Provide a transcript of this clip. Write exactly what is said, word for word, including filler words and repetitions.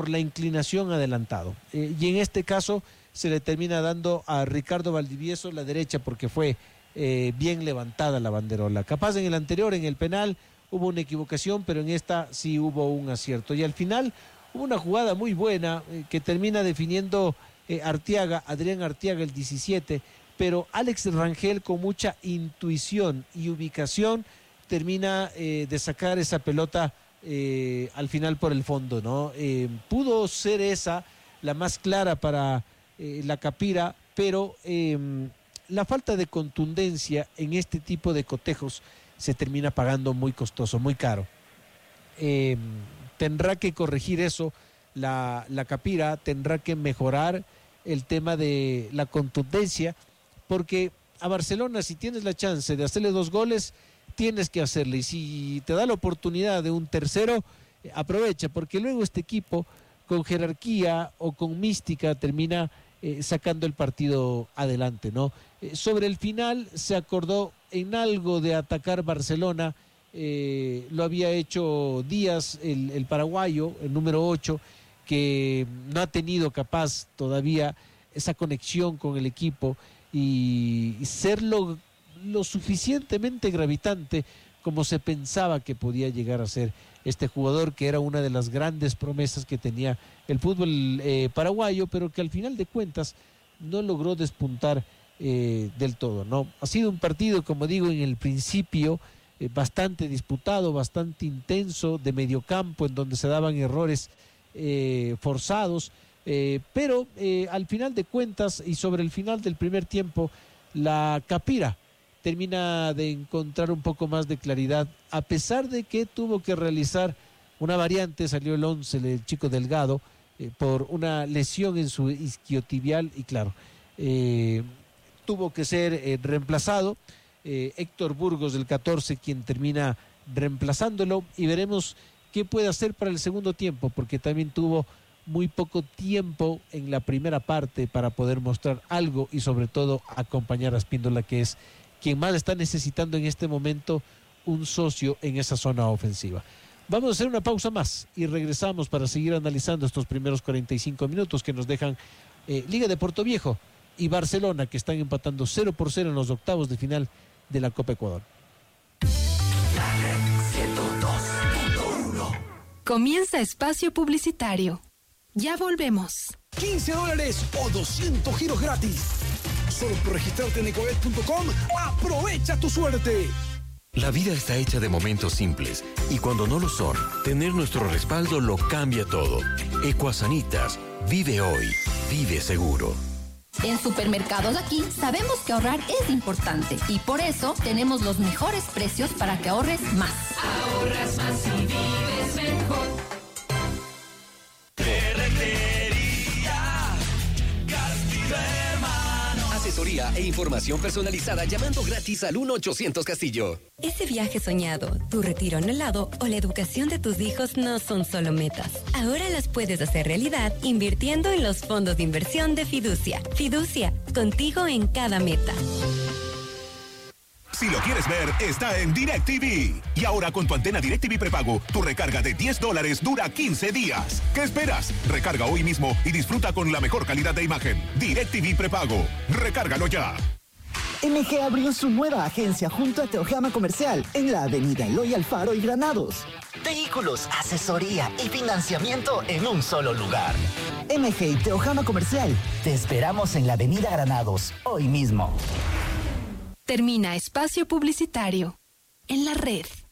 por la inclinación adelantado. Eh, y en este caso se le termina dando a Ricardo Valdivieso la derecha porque fue eh, bien levantada la banderola. Capaz en el anterior, en el penal, hubo una equivocación, pero en esta sí hubo un acierto. Y al final hubo una jugada muy buena eh, que termina definiendo eh, Arteaga, Adrián Arteaga, el diecisiete, pero Alex Rangel con mucha intuición y ubicación termina eh, de sacar esa pelota eh, al final por el fondo, ¿no? Eh, pudo ser esa la más clara para eh, la Capira, pero eh, la falta de contundencia en este tipo de cotejos se termina pagando muy costoso, muy caro. Eh, tendrá que corregir eso la, la Capira, tendrá que mejorar el tema de la contundencia, porque a Barcelona, si tienes la chance de hacerle dos goles, tienes que hacerle, y si te da la oportunidad de un tercero, eh, aprovecha, porque luego este equipo con jerarquía o con mística termina eh, sacando el partido adelante, ¿no? Eh, sobre el final se acordó en algo de atacar Barcelona, eh, lo había hecho Díaz, el, el paraguayo, el número ocho, que no ha tenido capaz todavía esa conexión con el equipo y, y ser lo, lo suficientemente gravitante como se pensaba que podía llegar a ser este jugador, que era una de las grandes promesas que tenía el fútbol eh, paraguayo, pero que al final de cuentas no logró despuntar eh, del todo, ¿no? Ha sido un partido, como digo, en el principio eh, bastante disputado, bastante intenso, de mediocampo, en donde se daban errores eh, forzados, eh, pero eh, al final de cuentas y sobre el final del primer tiempo, la Capira termina de encontrar un poco más de claridad, a pesar de que tuvo que realizar una variante, salió el once, el chico Delgado, eh, por una lesión en su isquiotibial, y claro, eh, tuvo que ser eh, reemplazado, eh, Héctor Burgos, del catorce, quien termina reemplazándolo, y veremos qué puede hacer para el segundo tiempo, porque también tuvo muy poco tiempo en la primera parte para poder mostrar algo y sobre todo acompañar a Espíndola, que es quien más está necesitando en este momento un socio en esa zona ofensiva. Vamos a hacer una pausa más y regresamos para seguir analizando estos primeros cuarenta y cinco minutos que nos dejan eh, Liga de Portoviejo y Barcelona, que están empatando cero por cero en los octavos de final de la Copa Ecuador. Comienza espacio publicitario. Ya volvemos. quince dólares o doscientos giros gratis. Solo por registrarte en ecobet punto com, aprovecha tu suerte. La vida está hecha de momentos simples y cuando no lo son, tener nuestro respaldo lo cambia todo. Ecuasanitas, vive hoy, vive seguro. En Supermercados Aquí sabemos que ahorrar es importante y por eso tenemos los mejores precios para que ahorres más. Ahorras más y vives mejor. Asesoría e información personalizada llamando gratis al uno ochocientos Castillo. Ese viaje soñado, tu retiro anhelado o la educación de tus hijos no son solo metas. Ahora las puedes hacer realidad invirtiendo en los fondos de inversión de Fiducia. Fiducia, contigo en cada meta. Si lo quieres ver, está en DirecTV. Y ahora con tu antena DirecTV prepago, tu recarga de diez dólares dura quince días. ¿Qué esperas? Recarga hoy mismo y disfruta con la mejor calidad de imagen. DirecTV prepago. Recárgalo ya. M G abrió su nueva agencia junto a Teojama Comercial en la avenida Eloy Alfaro y Granados. Vehículos, asesoría y financiamiento en un solo lugar. M G y Teojama Comercial. Te esperamos en la avenida Granados, hoy mismo. Termina espacio publicitario en la red.